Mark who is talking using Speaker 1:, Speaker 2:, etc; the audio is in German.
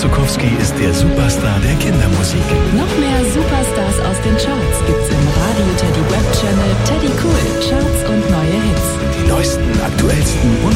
Speaker 1: Zukowski ist der Superstar der Kindermusik.
Speaker 2: Noch mehr Superstars aus den Charts